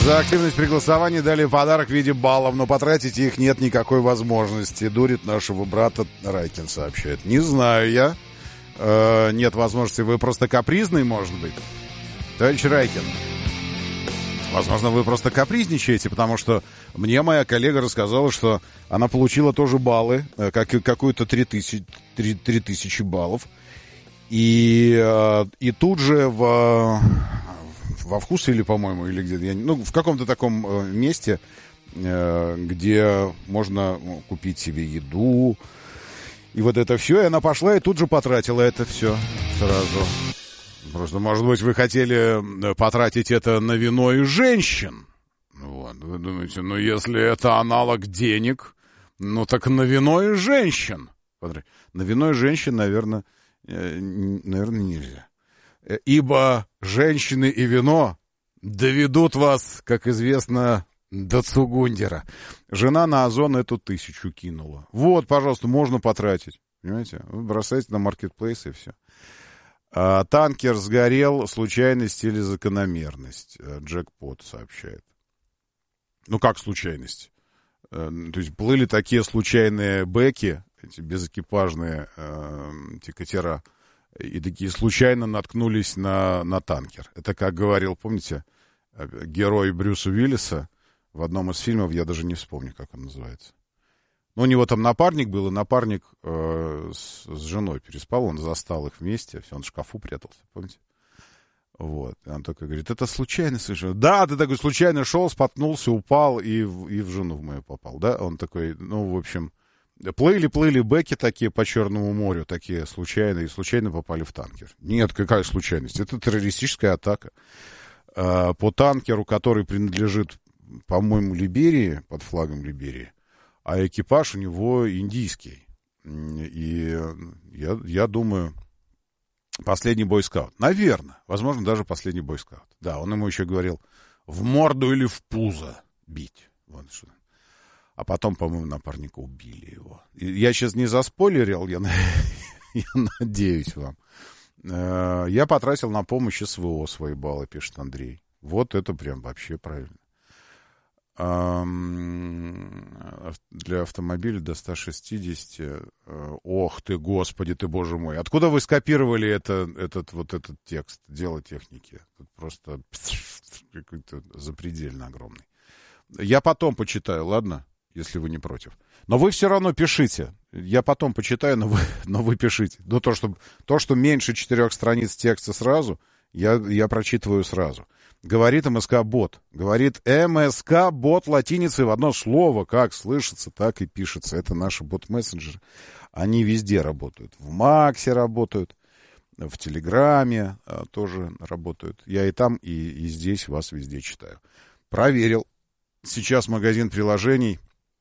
За активность при голосовании дали подарок в виде баллов, но потратить их нет никакой возможности. Дурит нашего брата, Райкин сообщает. Не знаю я. Нет возможности. Вы просто капризный, может быть? Товарищ Райкин, возможно, вы просто капризничаете, потому что мне моя коллега рассказала, что она получила тоже баллы, какую-то 3000 баллов. И тут же во Вкусвилле, по-моему, или где-то, в каком-то таком месте, где можно купить себе еду, и вот это все, и она пошла и тут же потратила это все сразу. Просто, может быть, вы хотели потратить это на вино и женщин. Вот, вы думаете, если это аналог денег, так на вино и женщин. На вино и женщин, наверное, нельзя. Ибо женщины и вино доведут вас, как известно, до Цугундера. Жена на Озон эту 1000 кинула. Вот, пожалуйста, можно потратить. Понимаете? Вы бросаете на маркетплейс и все. Танкер сгорел. Случайность или закономерность? Джекпот сообщает. Как случайность? То есть плыли такие случайные бэки, эти безэкипажные эти катера, и такие случайно наткнулись на танкер. Это, как говорил, помните, герой Брюса Уиллиса в одном из фильмов, я даже не вспомню, как он называется. У него там напарник был, и напарник с женой переспал, он застал их вместе, все, он в шкафу прятался, помните? Вот, и он такой говорит, это случайно совершенно. Да, ты такой случайно шел, споткнулся, упал и в жену в мою попал, да? Он такой, в общем, плыли бэки такие по Черному морю, такие случайные, и случайно попали в танкер. Нет, какая случайность? Это террористическая атака. По танкеру, который принадлежит, по-моему, Либерии, под флагом Либерии, а экипаж у него индийский. И я думаю, последний бойскаут. Наверное, возможно, даже последний бойскаут. Да, он ему еще говорил, в морду или в пузо бить. Вот что. А потом, по-моему, напарника убили его. Я сейчас не заспойлерил, я надеюсь вам. Я потратил на помощь СВО свои баллы, пишет Андрей. Вот это прям вообще правильно. Для автомобиля до 160. Ох ты, господи ты, боже мой. Откуда вы скопировали этот текст? Дело техники. Тут просто какой-то запредельно огромный. Я потом почитаю, ладно? Если вы не против. Но вы все равно пишите. Я потом почитаю, но вы пишите. То, что меньше 4 страниц текста сразу, я прочитываю сразу. Говорит МСК-бот. Говорит МСК-бот латиницей в одно слово. Как слышится, так и пишется. Это наши бот-мессенджеры. Они везде работают. В Максе работают. В Телеграме тоже работают. Я и там, и здесь вас везде читаю. Проверил. Сейчас магазин приложений.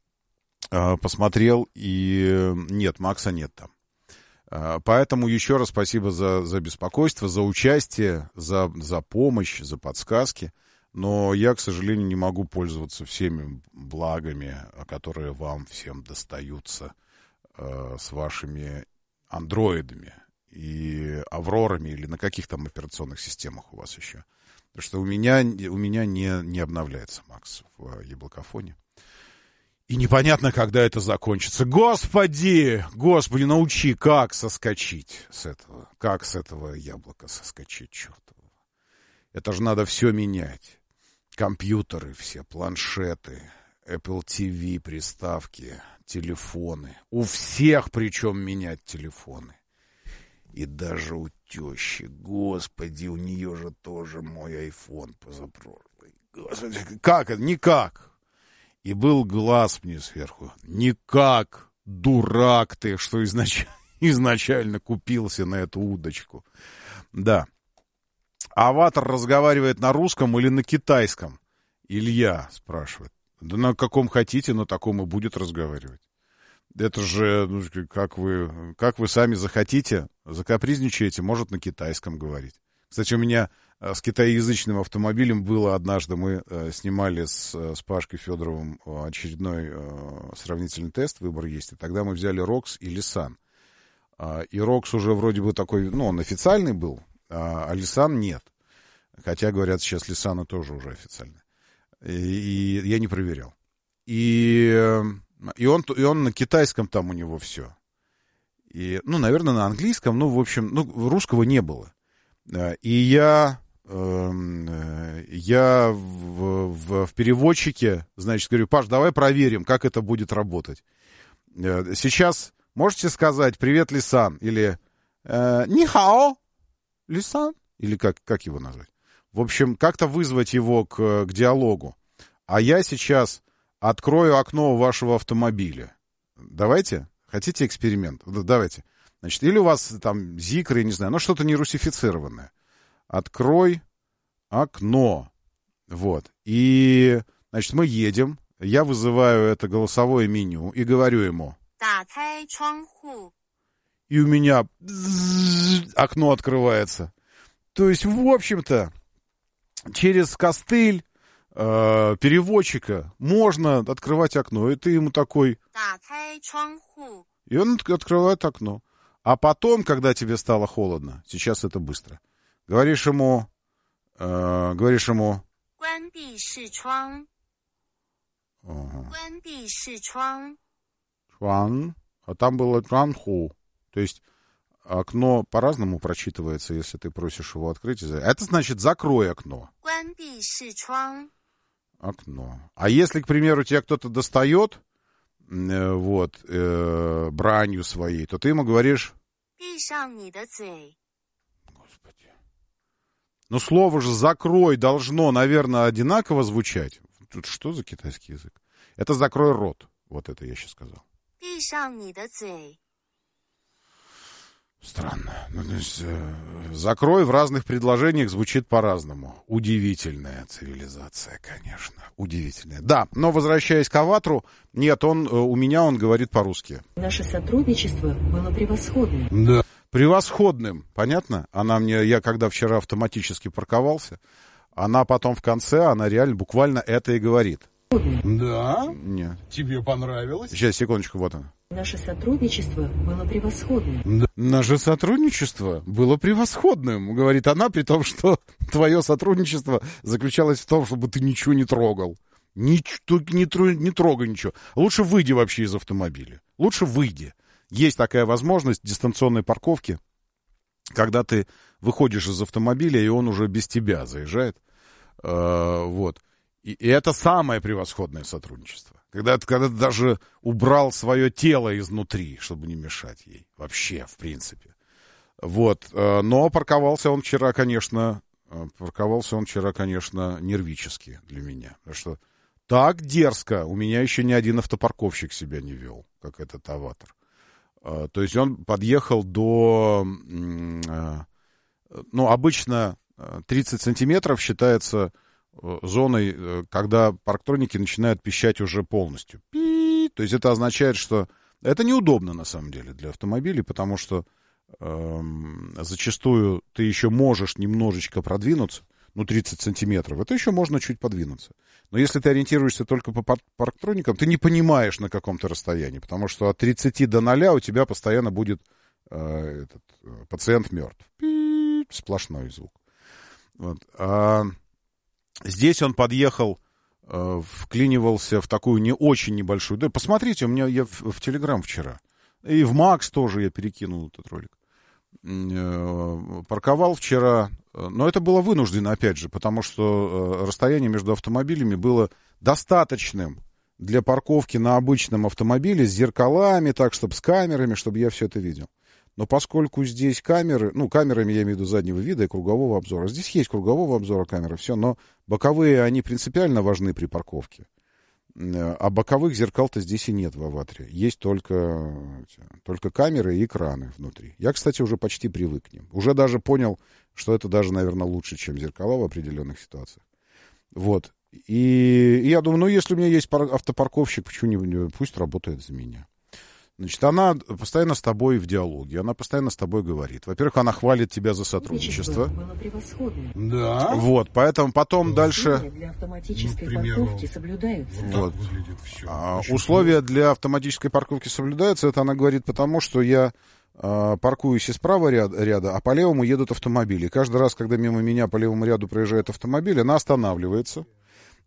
Посмотрел, и нет, Макса нет там. Поэтому еще раз спасибо за беспокойство, за участие, за помощь, за подсказки. Но я, к сожалению, не могу пользоваться всеми благами, которые вам всем достаются с вашими андроидами и аврорами или на каких там операционных системах у вас еще. Потому что у меня не обновляется Макс в Яблокофоне. И непонятно, когда это закончится. Господи, научи, как соскочить с этого. Как с этого яблока соскочить, чертово. Это же надо все менять. Компьютеры все, планшеты, Apple TV, приставки, телефоны. У всех причем менять телефоны. И даже у тещи. Господи, у нее же тоже мой iPhone позапрошлый. Господи, как это? Никак. И был глаз мне сверху. Никак, дурак ты, что изначально купился на эту удочку. Да. Аватар разговаривает на русском или на китайском? Илья спрашивает. Да на каком хотите, на таком и будет разговаривать. Это же, как вы сами захотите, закапризничаете, может на китайском говорить. Кстати, у меня с китаеязычным автомобилем было однажды, мы снимали с Пашкой Федоровым очередной сравнительный тест, выбор есть, и тогда мы взяли Рокс и Лисан. И Рокс уже вроде бы такой, он официальный был, а Лисан нет. Хотя, говорят, сейчас Лисаны тоже уже официальные. И я не проверял. И он на китайском там у него все. И, ну, наверное, на английском, ну, в общем, ну, русского не было. И я в переводчике, значит, говорю: Паш, давай проверим, как это будет работать. Сейчас можете сказать «Привет, Лисан» или «Нихао, Лисан», или как его назвать? В общем, как-то вызвать его к диалогу. А я сейчас открою окно вашего автомобиля. Давайте? Хотите эксперимент? Давайте. Значит, или у вас там зикры, я не знаю, но что-то не русифицированное. Открой окно. Вот. И, значит, мы едем. Я вызываю это голосовое меню и говорю ему. И у меня окно открывается. То есть, в общем-то, через костыль переводчика можно открывать окно. И ты ему такой... И он открывает окно. А потом, когда тебе стало холодно, сейчас это быстро, говоришь ему... Чуан, а там было чуанху. То есть окно по-разному прочитывается, если ты просишь его открыть. Это значит «закрой окно». Окно. А если, к примеру, тебя кто-то достает бранью своей, то ты ему говоришь... Господи. Ну, слово же «закрой» должно, наверное, одинаково звучать. Тут что за китайский язык? Это «закрой рот». Вот это я сейчас сказал. Странно. Ну, то есть, «закрой» в разных предложениях звучит по-разному. Удивительная цивилизация, конечно. Удивительная. Да, но возвращаясь к Аватру, нет, у меня он говорит по-русски. Наше сотрудничество было превосходным. Да. Превосходным, понятно? Я когда вчера автоматически парковался, она потом в конце, она реально буквально это и говорит. Да? Нет. Тебе понравилось? Сейчас, секундочку, вот она. Наше сотрудничество было превосходным. Да. Наше сотрудничество было превосходным, говорит она, при том, что твое сотрудничество заключалось в том, чтобы ты ничего не трогал. Не трогай ничего. Лучше выйди вообще из автомобиля. Лучше выйди. Есть такая возможность дистанционной парковки, когда ты выходишь из автомобиля, и он уже без тебя заезжает. Вот. И это самое превосходное сотрудничество. Когда ты даже убрал свое тело изнутри, чтобы не мешать ей. Вообще, в принципе. Вот. Но парковался он вчера, конечно, нервически для меня. Потому что так дерзко у меня еще ни один автопарковщик себя не вел, как этот Аватар. То есть он подъехал до... обычно 30 сантиметров считается зоной, когда парктроники начинают пищать уже полностью. То есть это означает, что... Это неудобно, на самом деле, для автомобилей, потому что зачастую ты еще можешь немножечко продвинуться, 30 сантиметров, это еще можно чуть подвинуться. Но если ты ориентируешься только по парктроникам, ты не понимаешь, на каком то расстоянии, потому что от 30 до 0 у тебя постоянно будет пациент мертв. Сплошной звук. Вот. А здесь он подъехал, вклинивался в такую не очень небольшую... Да, посмотрите, я в Телеграм вчера. И в Макс тоже я перекинул этот ролик. Парковал вчера, но это было вынуждено, опять же, потому что расстояние между автомобилями было достаточным для парковки на обычном автомобиле с зеркалами, так, чтобы с камерами, чтобы я все это видел. Но поскольку здесь камеры, камерами я имею в виду заднего вида и кругового обзора, здесь есть кругового обзора камеры, все, но боковые, они принципиально важны при парковке. А боковых зеркал-то здесь и нет в Аватре. Есть только камеры и экраны внутри. Я, кстати, уже почти привык к ним. Уже даже понял, что это даже, наверное, лучше, чем зеркала в определенных ситуациях. Вот. И я думаю, если у меня есть автопарковщик, почему пусть работает за меня. Значит, она постоянно с тобой в диалоге, она постоянно с тобой говорит. Во-первых, она хвалит тебя за сотрудничество. Было превосходно. Да. Вот, поэтому потом дальше... Для автоматической парковки соблюдаются. Вот. Условия для автоматической парковки соблюдаются, это она говорит потому, что я паркуюсь из правого ряда, а по левому едут автомобили. И каждый раз, когда мимо меня по левому ряду проезжает автомобиль, она останавливается.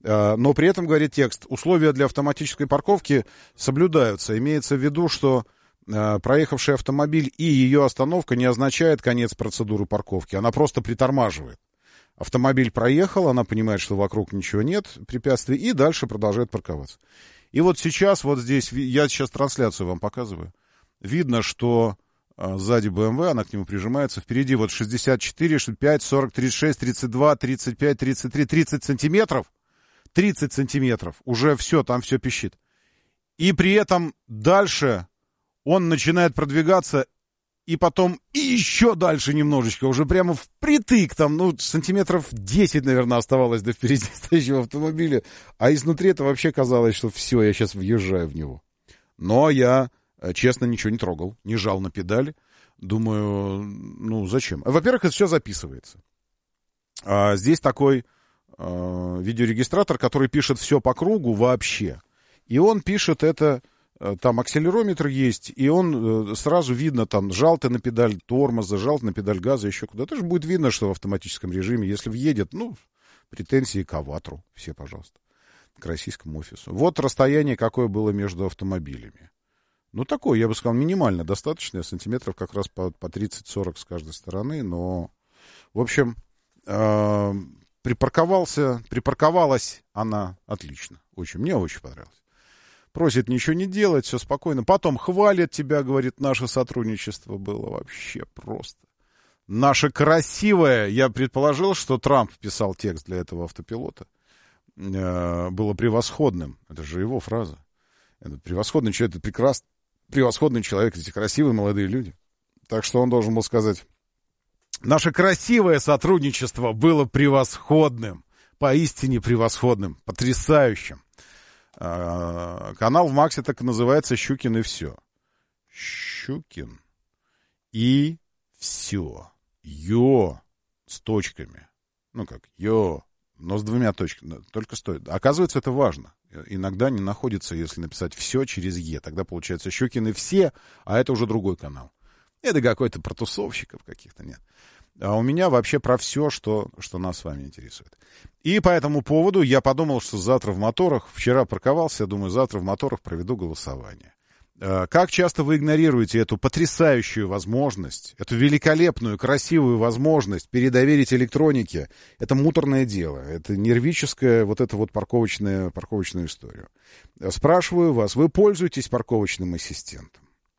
Но при этом, говорит текст, условия для автоматической парковки соблюдаются. Имеется в виду, что проехавший автомобиль и ее остановка не означает конец процедуры парковки. Она просто притормаживает. Автомобиль проехал, она понимает, что вокруг ничего нет, препятствий, и дальше продолжает парковаться. И вот сейчас, вот здесь, я сейчас трансляцию вам показываю, видно, что сзади BMW, она к нему прижимается, впереди вот 64, 65, 40, 36, 32, 35, 33, 30 сантиметров. 30 сантиметров, уже все, там все пищит. И при этом дальше он начинает продвигаться, и потом и еще дальше немножечко, уже прямо впритык, там, ну, сантиметров 10, наверное, оставалось до впереди стоящего автомобиля. А изнутри это вообще казалось, что все, я сейчас въезжаю в него. Но я, честно, ничего не трогал, не жал на педали. Думаю, ну, зачем? Во-первых, это все записывается. Здесь такой видеорегистратор, который пишет все по кругу вообще. И он пишет это, там акселерометр есть, и он сразу видно, там, жал ты на педаль тормоза, жал ты на педаль газа, еще куда-то. Тоже будет видно, что в автоматическом режиме, если въедет, ну, претензии к Аватру, все, пожалуйста, к российскому офису. Вот расстояние, какое было между автомобилями. Ну, такое, я бы сказал, минимально достаточное, сантиметров как раз по 30-40 с каждой стороны, но, в общем, припарковалась она отлично. Мне очень понравилось. Просит ничего не делать, все спокойно. Потом хвалит тебя, говорит, наше сотрудничество было вообще просто. Наше красивое, я предположил, что Трамп писал текст для этого автопилота, было превосходным. Это же его фраза. Это превосходный человек, это превосходный человек, эти красивые молодые люди. Так что он должен был сказать: наше красивое сотрудничество было превосходным, поистине превосходным, потрясающим. Канал в Максе так и называется «Щукин и все». Щукин и все. Йо с точками. Ну как, йо, но с двумя точками. Только стоит. Оказывается, это важно. Иногда не находится, если написать «все» через «е». Тогда получается «Щукин и все», а это уже другой канал. Это какой-то про тусовщиков каких-то, нет. А у меня вообще про все, что нас с вами интересует. И по этому поводу я подумал, что завтра в моторах, вчера парковался, я думаю, завтра в моторах проведу голосование. Как часто вы игнорируете эту потрясающую возможность, эту великолепную, красивую возможность передоверить электронике? Это муторное дело, это нервическое, вот это вот парковочную историю. Спрашиваю вас, вы пользуетесь парковочным ассистентом?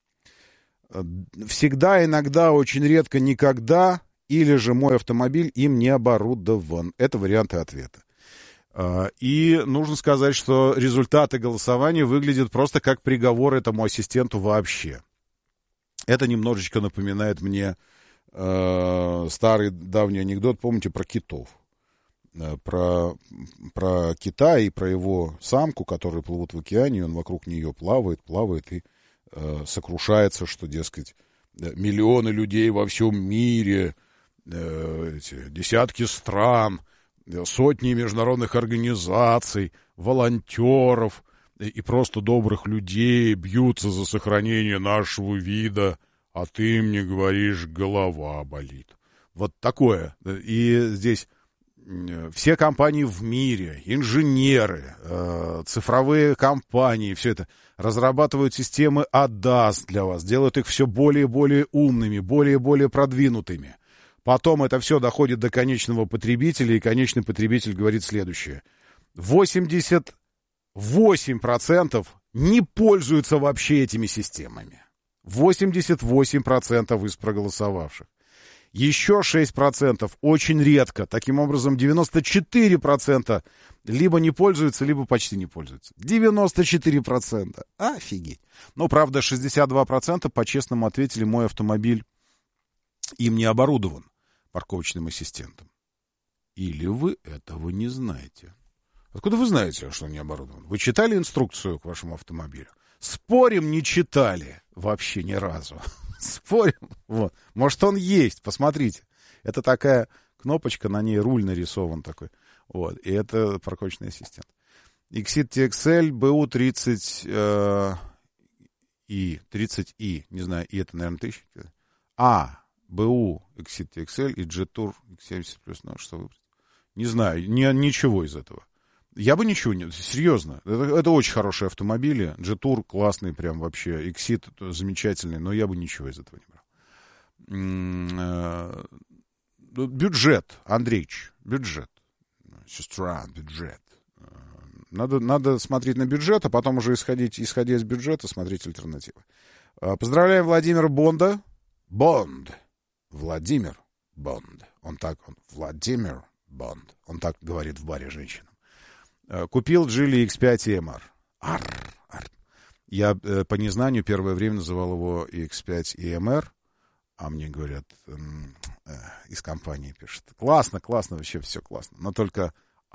Всегда, иногда, очень редко, никогда, или же мой автомобиль им не оборудован. Это варианты ответа. И нужно сказать, что результаты голосования выглядят просто как приговор этому ассистенту вообще. Это немножечко напоминает мне старый давний анекдот, помните, про китов. Про кита и про его самку, которые плывут в океане, и он вокруг нее плавает и сокрушается, что, дескать, миллионы людей во всем мире, десятки стран, сотни международных организаций, волонтеров и просто добрых людей бьются за сохранение нашего вида, а ты мне говоришь, голова болит. Вот такое. И здесь все компании в мире, инженеры, цифровые компании, все это разрабатывают системы ADAS для вас, делают их все более и более умными, более и более продвинутыми. Потом это все доходит до конечного потребителя, и конечный потребитель говорит следующее. 88% не пользуются вообще этими системами. 88% из проголосовавших. Еще 6% очень редко. Таким образом, 94% либо не пользуются, либо почти не пользуются. 94%. Офигеть. Но, правда, 62% по-честному ответили, мой автомобиль им не оборудован парковочным ассистентом. Или вы этого не знаете? Откуда вы знаете, что он не оборудован? Вы читали инструкцию к вашему автомобилю? Спорим, не читали вообще ни разу. Спорим. Вот. Может, он есть, посмотрите. Это такая кнопочка, на ней руль нарисован такой. Вот. И это парковочный ассистент. Exit TXL BU30 30i. Не знаю, и это, наверное, 1000. BU Exit TXL и Jetour X70+. Ну, что выбрать? Не знаю, ничего из этого. Я бы ничего не... Серьезно. Это очень хорошие автомобили. G-Tour классный прям вообще. Exit замечательный. Но я бы ничего из этого не брал. Бюджет, Андреич. Бюджет. Сестра, бюджет. Надо смотреть на бюджет, а потом уже исходя из бюджета, смотреть альтернативы. Поздравляем Владимира Бонда. Бонд. Владимир Бонд. Владимир Бонд. Он так говорит в баре женщинам. Купил Geely X5 EMR. Я по незнанию первое время называл его X5 EMR, а мне говорят, из компании пишут. Классно, вообще все классно. Но только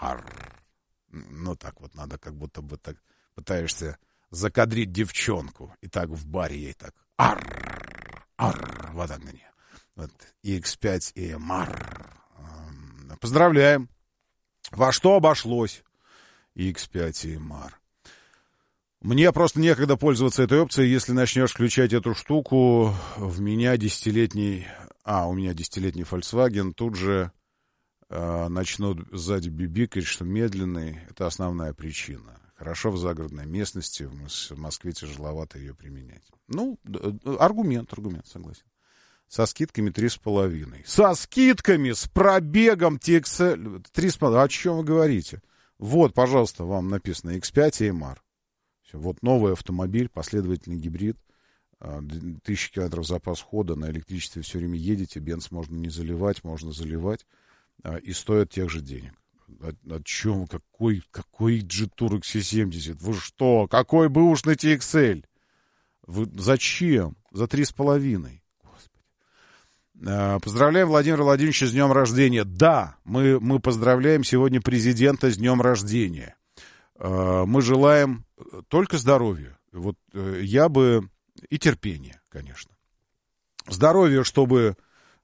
ну так вот надо, как будто бы так пытаешься закадрить девчонку. И так в баре ей так вот так на нее. Вот, X5 EMR. Поздравляем. Во что обошлось X5 EMR? Мне просто некогда пользоваться этой опцией. Если начнешь включать эту штуку, у меня 10-летний Volkswagen, тут же начнут сзади бибикать, что медленный. Это основная причина. Хорошо в загородной местности, в Москве тяжеловато ее применять. Ну, аргумент, согласен. Со скидками 3,5. Со скидками, с пробегом TXL 3,5. О чем вы говорите? Вот, пожалуйста, вам написано X5 EMR. Все, вот новый автомобиль, последовательный гибрид. 1000 километров запас хода, на электричестве все время едете, бенз можно не заливать, можно заливать. И стоит тех же денег. О чем? Какой G-Tour XC70? Вы что? Какой бы уж на TXL? Вы зачем? За 3,5. Поздравляем Владимира Владимировича с днем рождения. Да, мы поздравляем сегодня президента с днем рождения. Мы желаем только здоровья. Вот я бы... И терпения, конечно. Здоровья, чтобы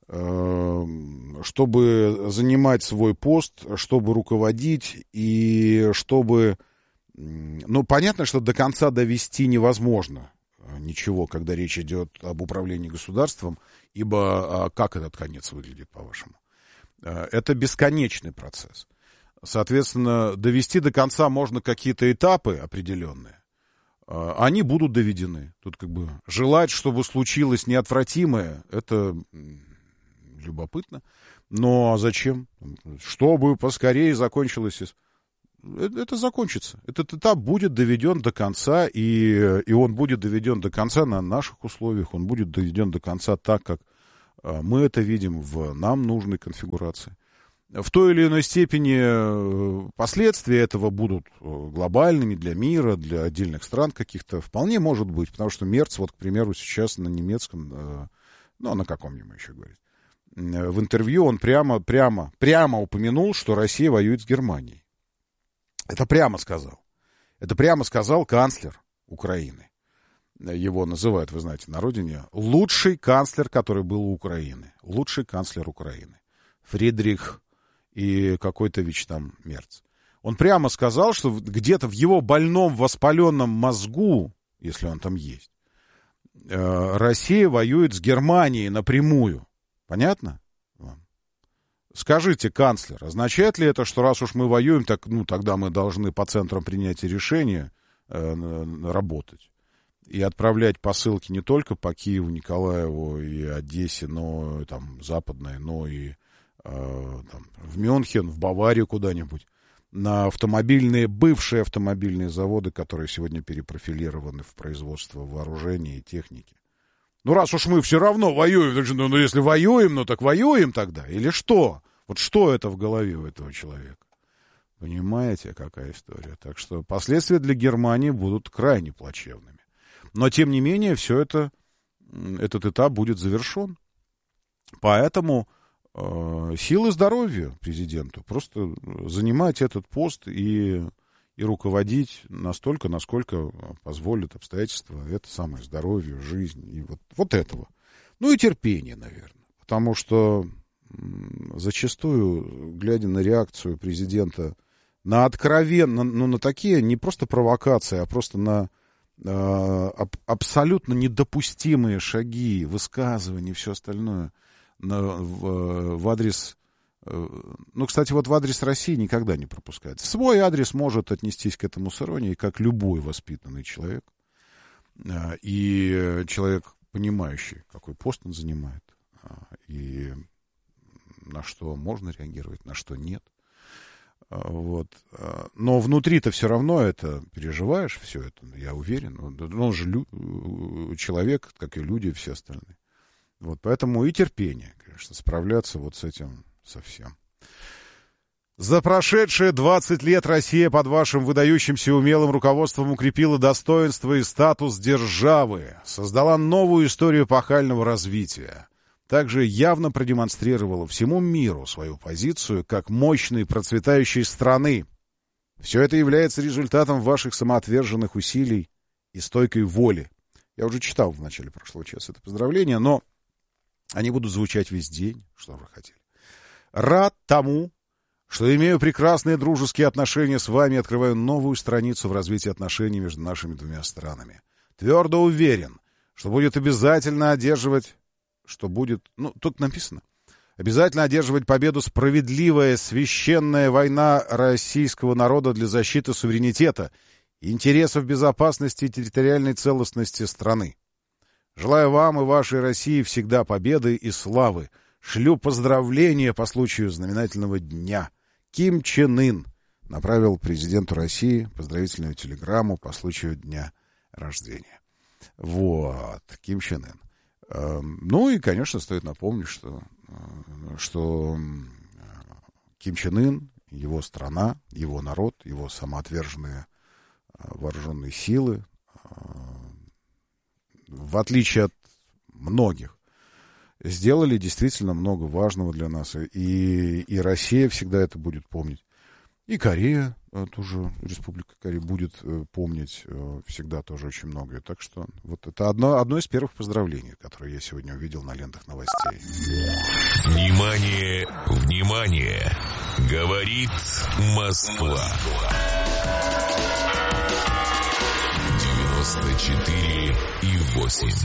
занимать свой пост, чтобы руководить и чтобы... Ну, понятно, что до конца довести невозможно ничего, когда речь идет об управлении государством, ибо как этот конец выглядит, по-вашему? Это бесконечный процесс. Соответственно, довести до конца можно какие-то этапы определенные. Они будут доведены. Тут как бы желать, чтобы случилось неотвратимое, это любопытно. Но зачем? Чтобы поскорее закончилось... Это закончится. Этот этап будет доведен до конца, и он будет доведен до конца на наших условиях, он будет доведен до конца так, как мы это видим в нам нужной конфигурации. В той или иной степени последствия этого будут глобальными для мира, для отдельных стран каких-то. Вполне может быть, потому что Мерц, вот, к примеру, сейчас на немецком, ну, на каком ему еще говорить, в интервью он прямо упомянул, что Россия воюет с Германией. Это прямо сказал. Это прямо сказал канцлер Украины. Его называют, вы знаете, на родине лучший канцлер, который был у Украины. Лучший канцлер Украины. Фридрих и какой-то ВИЧ там Мерц. Он прямо сказал, что где-то в его больном воспаленном мозгу, если он там есть, Россия воюет с Германией напрямую. Понятно? Скажите, канцлер, означает ли это, что раз уж мы воюем, так, ну, тогда мы должны по центрам принятия решения работать и отправлять посылки не только по Киеву, Николаеву и Одессе, но там западной, но и там, в Мюнхен, в Баварию куда-нибудь, на бывшие автомобильные заводы, которые сегодня перепрофилированы в производство вооружений и техники. Ну, раз уж мы все равно воюем, ну, если воюем, ну, так воюем тогда, или что? Вот что это в голове у этого человека? Понимаете, какая история? Так что последствия для Германии будут крайне плачевными. Но, тем не менее, этот этап будет завершен. Поэтому силы здоровья президенту. Просто занимать этот пост и руководить настолько, насколько позволят обстоятельства. Это самое здоровье, жизнь. И вот этого. Ну и терпение, наверное. Потому что зачастую, глядя на реакцию президента на откровенно, ну, на такие не просто провокации, а просто на абсолютно недопустимые шаги, высказывания и все остальное в адрес Кстати, вот в адрес России никогда не пропускает. В свой адрес может отнестись к этому с иронией, как любой воспитанный человек. И человек, понимающий, какой пост он занимает, и на что можно реагировать, на что нет. Вот. Но внутри-то все равно это переживаешь, все это, я уверен. Он же человек, как и люди все остальные. Вот, поэтому и терпение, конечно, справляться вот с этим совсем. За прошедшие 20 лет Россия под вашим выдающимся и умелым руководством укрепила достоинство и статус державы, создала новую историю эпохального развития. Также явно продемонстрировала всему миру свою позицию как мощной процветающей страны. Все это является результатом ваших самоотверженных усилий и стойкой воли. Я уже читал в начале прошлого часа это поздравление, но они будут звучать весь день, что вы хотели. Рад тому, что имею прекрасные дружеские отношения с вами и открываю новую страницу в развитии отношений между нашими двумя странами. Твердо уверен, что будет обязательно одерживать... тут написано. Обязательно одерживать победу справедливая, священная война российского народа для защиты суверенитета, интересов безопасности и территориальной целостности страны. Желаю вам и вашей России всегда победы и славы. Шлю поздравления по случаю знаменательного дня. Ким Чен Ын направил президенту России поздравительную телеграмму по случаю дня рождения. Вот, Ким Чен Ын. И, конечно, стоит напомнить, что Ким Чен Ын, его страна, его народ, его самоотверженные вооруженные силы, в отличие от многих, сделали действительно много важного для нас. И Россия всегда это будет помнить. И Корея, тоже Республика Корея, будет помнить всегда тоже очень многое. Так что вот это одно из первых поздравлений, которые я сегодня увидел на лентах новостей. Внимание, внимание! Говорит Москва. 94,8.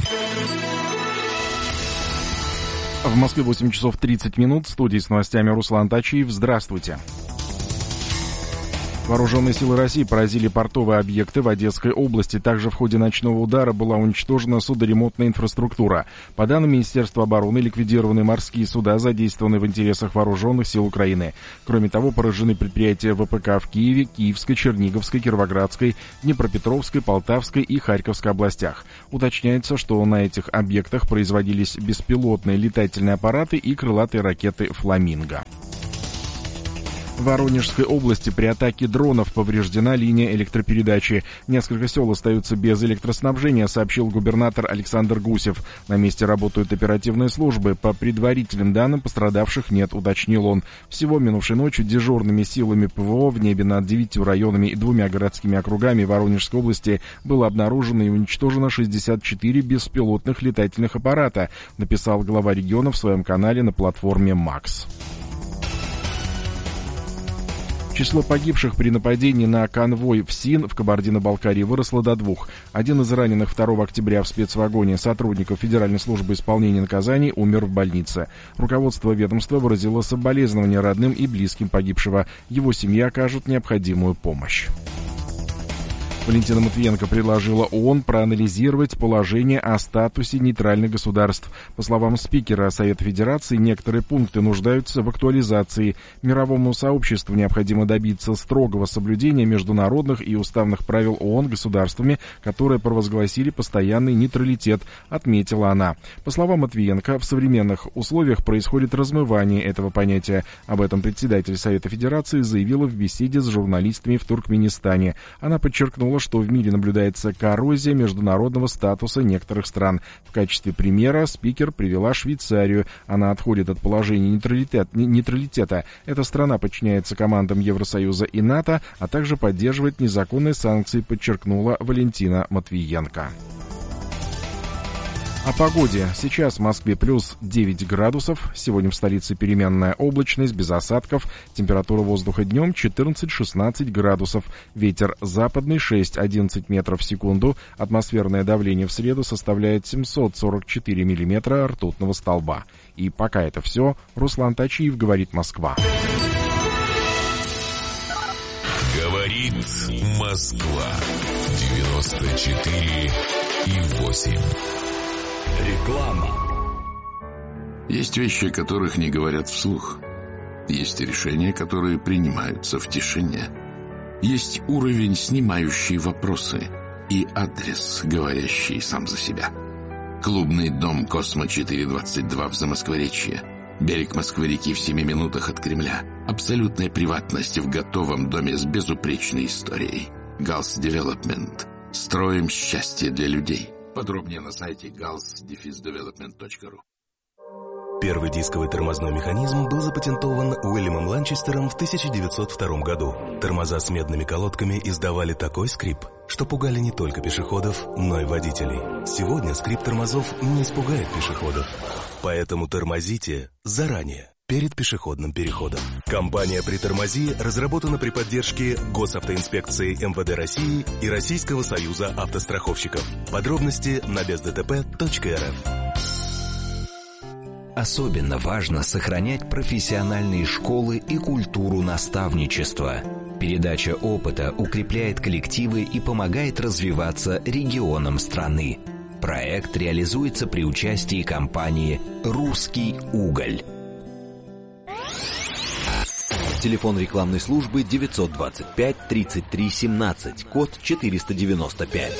В Москве 8 часов 30 минут. В студии с новостями Руслан Тачиев. Здравствуйте. Вооруженные силы России поразили портовые объекты в Одесской области. Также в ходе ночного удара была уничтожена судоремонтная инфраструктура. По данным Министерства обороны, ликвидированы морские суда, задействованные в интересах вооруженных сил Украины. Кроме того, поражены предприятия ВПК в Киеве, Киевской, Черниговской, Кировоградской, Днепропетровской, Полтавской и Харьковской областях. Уточняется, что на этих объектах производились беспилотные летательные аппараты и крылатые ракеты «Фламинго». В Воронежской области при атаке дронов повреждена линия электропередачи. Несколько сел остаются без электроснабжения, сообщил губернатор Александр Гусев. На месте работают оперативные службы. По предварительным данным, пострадавших нет, уточнил он. Всего минувшей ночью дежурными силами ПВО в небе над 9 районами и 2 городскими округами Воронежской области было обнаружено и уничтожено 64 беспилотных летательных аппарата, написал глава региона в своем канале на платформе МАКС. Число погибших при нападении на конвой в СИН в Кабардино-Балкарии выросло до 2. Один из раненых 2 октября в спецвагоне сотрудников Федеральной службы исполнения наказаний умер в больнице. Руководство ведомства выразило соболезнования родным и близким погибшего. Его семье окажут необходимую помощь. Валентина Матвиенко предложила ООН проанализировать положение о статусе нейтральных государств. По словам спикера Совета Федерации, некоторые пункты нуждаются в актуализации. Мировому сообществу необходимо добиться строгого соблюдения международных и уставных правил ООН государствами, которые провозгласили постоянный нейтралитет, отметила она. По словам Матвиенко, в современных условиях происходит размывание этого понятия. Об этом председатель Совета Федерации заявила в беседе с журналистами в Туркменистане. Она подчеркнула, что в мире наблюдается коррозия международного статуса некоторых стран. В качестве примера спикер привела Швейцарию. Она отходит от положения нейтралитета. Эта страна подчиняется командам Евросоюза и НАТО, а также поддерживает незаконные санкции, подчеркнула Валентина Матвиенко. О погоде. Сейчас в Москве плюс 9 градусов. Сегодня в столице переменная облачность, без осадков. Температура воздуха днем 14-16 градусов. Ветер западный 6-11 метров в секунду. Атмосферное давление в среду составляет 744 миллиметра ртутного столба. И пока это все. Руслан Тачиев, «Говорит Москва». Говорит Москва. 94,8. Реклама. Есть вещи, о которых не говорят вслух. Есть решения, которые принимаются в тишине. Есть уровень, снимающий вопросы, и адрес, говорящий сам за себя. Клубный дом «Космо-422» в Замоскворечье. Берег Москвы-реки в 7 минутах от Кремля. Абсолютная приватность в готовом доме с безупречной историей. Галс Девелопмент. Строим счастье для людей. Подробнее на сайте gals-development.ru. Первый дисковый тормозной механизм был запатентован Уильямом Ланчестером в 1902 году. Тормоза с медными колодками издавали такой скрип, что пугали не только пешеходов, но и водителей. Сегодня скрип тормозов не испугает пешеходов. Поэтому тормозите заранее, перед пешеходным переходом. Компания «Притормози» разработана при поддержке Госавтоинспекции МВД России и Российского союза автостраховщиков. Подробности на бездтп.рф. Особенно важно сохранять профессиональные школы и культуру наставничества. Передача опыта укрепляет коллективы и помогает развиваться регионам страны. Проект реализуется при участии компании «Русский уголь». Телефон рекламной службы 925 33 17, код 495.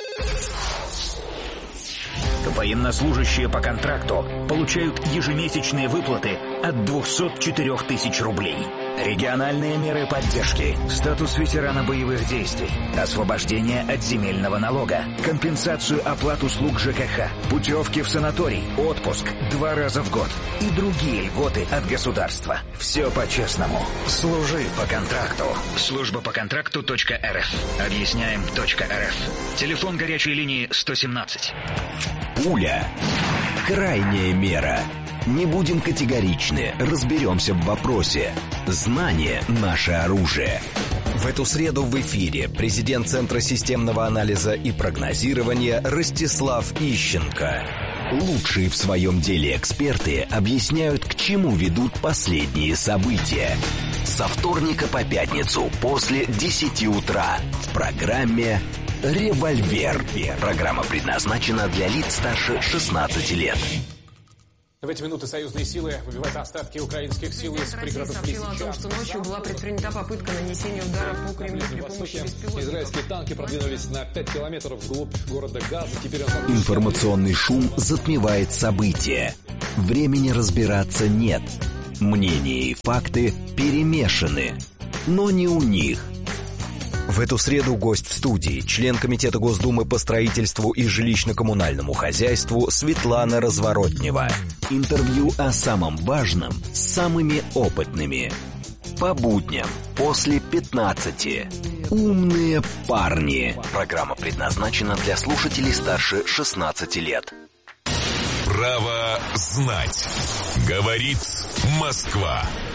Военнослужащие по контракту получают ежемесячные выплаты от 204 тысяч рублей. Региональные меры поддержки, статус ветерана боевых действий, освобождение от земельного налога, компенсацию оплат услуг ЖКХ, путевки в санаторий, отпуск 2 раза в год и другие льготы от государства. Все по-честному. Служи по контракту. Служба по контракту.рф. Объясняем.рф. Телефон горячей линии 117. Пуля. Крайняя мера. Не будем категоричны, разберемся в вопросе. Знание – наше оружие. В эту среду в эфире президент Центра системного анализа и прогнозирования Ростислав Ищенко. Лучшие в своем деле эксперты объясняют, к чему ведут последние события. Со вторника по пятницу после 10 утра в программе «Револьвер». Программа предназначена для лиц старше 16 лет. В эти минуты союзные силы выбивают остатки украинских сил из пригородов Лисичанска. Россия сообщила о том, что ночью была предпринята попытка нанесения удара по Кремлю при помощи беспилотников. Израильские танки продвинулись на 5 километров вглубь города Газа. Теперь Информационный шум затмевает события. Времени разбираться нет. Мнения и факты перемешаны. Но не у них. В эту среду гость в студии, член Комитета Госдумы по строительству и жилищно-коммунальному хозяйству Светлана Разворотнева. Интервью о самом важном с самыми опытными. По будням после 15. Умные парни. Программа предназначена для слушателей старше 16 лет. Право знать. Говорит Москва.